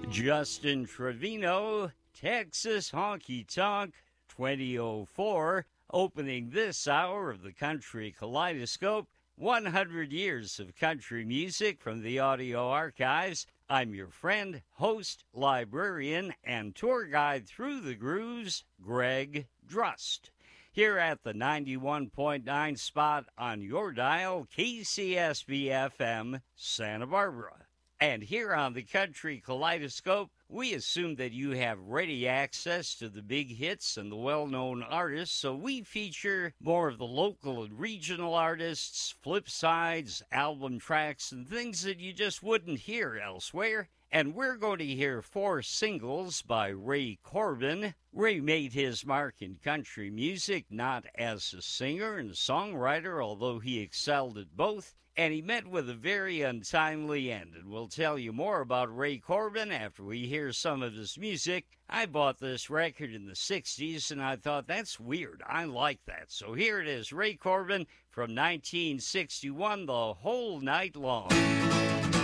Justin Trevino, Texas Honky Tonk 2004, opening this hour of the Country Kaleidoscope. 100 years of country music from the audio archives. I'm your friend, host, librarian, and tour guide through the grooves, Greg Drust. Here at the 91.9 spot on your dial, KCSB-FM, Santa Barbara. And here on the Country Kaleidoscope, we assume that you have ready access to the big hits and the well-known artists, so we feature more of the local and regional artists, flip sides, album tracks, and things that you just wouldn't hear elsewhere. And we're going to hear 4 singles by Ray Corbin. Ray made his mark in country music, not as a singer and songwriter, although he excelled at both. And he met with a very untimely end. And we'll tell you more about Ray Corbin after we hear some of his music. I bought this record in the 60s, and I thought, that's weird. I like that. So here it is, Ray Corbin from 1961, The Whole Night Long.